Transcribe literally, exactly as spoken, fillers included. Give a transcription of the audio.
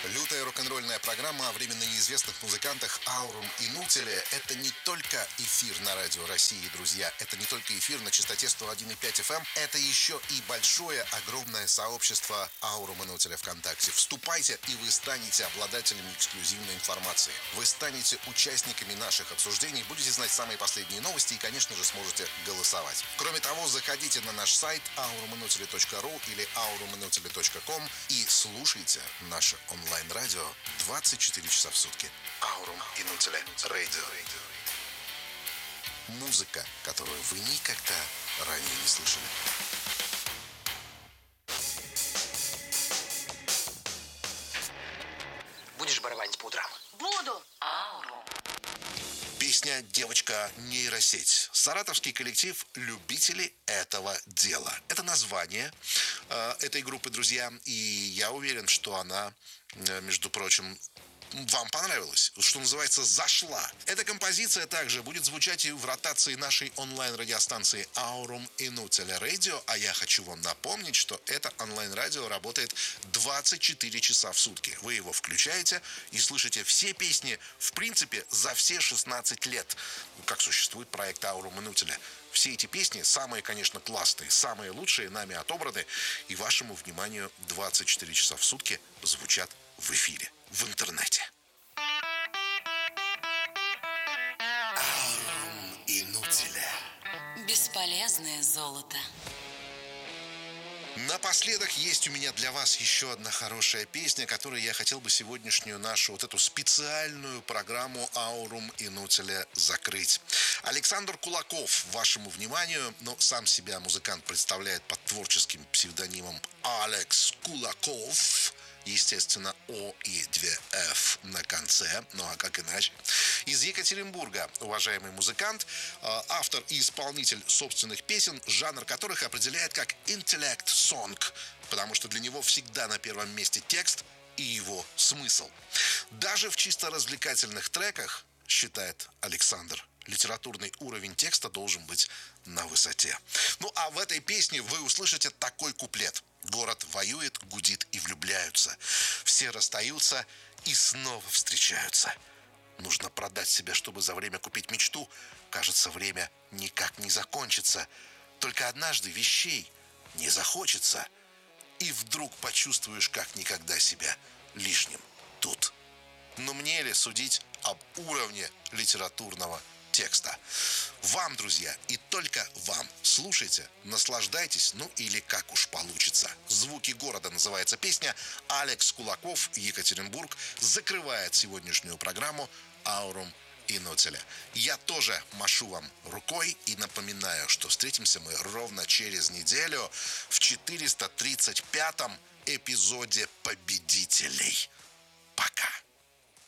Лютая рок-н-ролльная программа о временно неизвестных музыкантах Аурум и Нутеле – это не только эфир на радио России, друзья. Это не только эфир на частоте сто один и пять эф эм. Это еще и большое, огромное сообщество Аурум и Нутеля ВКонтакте. Вступайте, и вы станете обладателями эксклюзивной информации. Вы станете участниками наших обсуждений, будете знать самые последние новости и, конечно же, сможете голосовать. Кроме того, заходите на наш сайт аурум и нутели точка ру или аурум и нутели точка ком и слушайте наше онлайн радио двадцать четыре часа в сутки. Аурум и Нутеле Радио. Музыка, которую вы никогда ранее не слышали. Будешь барабанить по утрам? Буду. Аурум. Песня «Девочка нейросеть». Саратовский коллектив любителей этого дела. Это название э, этой группы, друзья. И я уверен, что она, э, между прочим, вам понравилось, что называется, зашла. Эта композиция также будет звучать и в ротации нашей онлайн-радиостанции Аурум и Нутеле Радио. А я хочу вам напомнить, что это онлайн-радио работает двадцать четыре часа в сутки. Вы его включаете и слышите все песни, в принципе, за все шестнадцать лет, как существует проект Аурум и Нутеля. Все эти песни, самые, конечно, классные, самые лучшие, нами отобраны, и вашему вниманию двадцать четыре часа в сутки звучат в эфире, в интернете. Аурум и Нутеле. Бесполезное золото. Напоследок есть у меня для вас еще одна хорошая песня, которой я хотел бы сегодняшнюю нашу вот эту специальную программу Аурум и Нутеле закрыть. Александр Кулаков, вашему вниманию, но сам себя музыкант представляет под творческим псевдонимом Алекс Кулаков. Естественно, О и две Ф на конце, ну а как иначе. Из Екатеринбурга, уважаемый музыкант, автор и исполнитель собственных песен, жанр которых определяет как «intellect song», потому что для него всегда на первом месте текст и его смысл. Даже в чисто развлекательных треках, считает Александр, литературный уровень текста должен быть на высоте. Ну а в этой песне вы услышите такой куплет. Город воюет, гудит и влюбляются. Все расстаются и снова встречаются. Нужно продать себя, чтобы за время купить мечту. Кажется, время никак не закончится. Только однажды вещей не захочется. И вдруг почувствуешь как никогда себя лишним тут. Но мне ли судить об уровне литературного текста? Вам, друзья, и только вам. Слушайте, наслаждайтесь, ну или как уж получится. «Звуки города» называется песня. Алекс Кулаков, Екатеринбург, закрывает сегодняшнюю программу Аурум и Нутеля. Я тоже машу вам рукой и напоминаю, что встретимся мы ровно через неделю в четыреста тридцать пятом эпизоде «Победителей». Пока.